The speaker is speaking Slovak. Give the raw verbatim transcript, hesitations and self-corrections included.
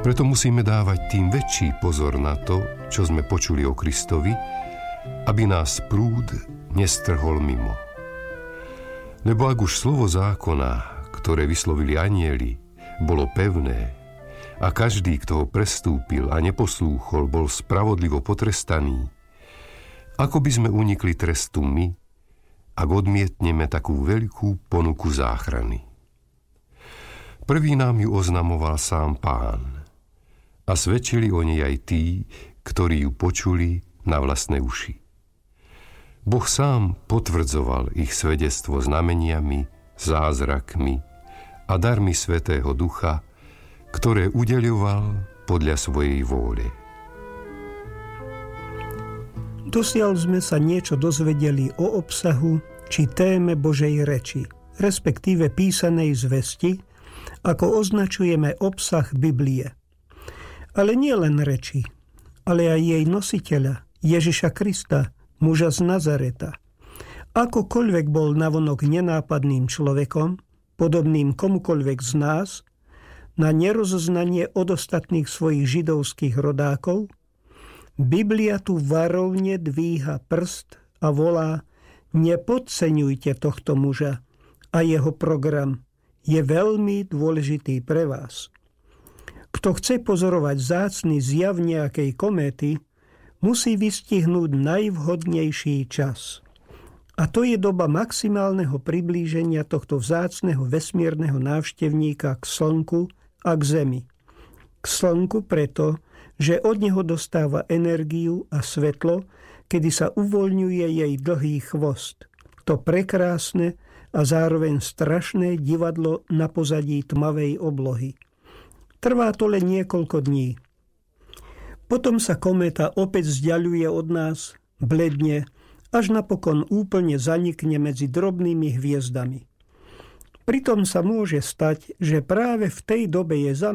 Preto musíme dávať tým väčší pozor na to, čo sme počuli o Kristovi, aby nás prúd nestrhol mimo. Lebo ak už slovo zákona, ktoré vyslovili anjeli, bolo pevné a každý, kto ho prestúpil a neposlúchol, bol spravodlivo potrestaný, ako by sme unikli trestu my, ak odmietneme takú veľkú ponuku záchrany. Prvý nám ju oznamoval sám Pán a svedčili o nej aj tí, ktorí ju počuli na vlastné uši. Boh sám potvrdzoval ich svedectvo znameniami, zázrakmi a darmi Svätého Ducha, ktoré udeľoval podľa svojej vôle. Dosiaľ sme sa niečo dozvedeli o obsahu či téme Božej reči, respektíve písanej zvesti, ako označujeme obsah Biblie. Ale nie len reči, ale aj jej nositeľa, Ježiša Krista, muža z Nazareta. Akokoľvek bol navonok nenápadným človekom, podobným komukoľvek z nás, na nerozoznanie od ostatných svojich židovských rodákov, Biblia tu varovne dvíha prst a volá: nepodceňujte tohto muža a jeho program je veľmi dôležitý pre vás. Kto chce pozorovať vzácny zjav nejakej kométy, musí vystihnúť najvhodnejší čas. A to je doba maximálneho priblíženia tohto vzácneho vesmírneho návštevníka k Slnku a k Zemi. K Slnku preto, že od neho dostáva energiu a svetlo, kedy sa uvoľňuje jej dlhý chvost. To prekrásne a zároveň strašné divadlo na pozadí tmavej oblohy. Trvá to len niekoľko dní. Potom sa kométa opäť vzdialuje od nás, bledne, až napokon úplne zanikne medzi drobnými hviezdami. Pritom sa môže stať, že práve v tej dobe je za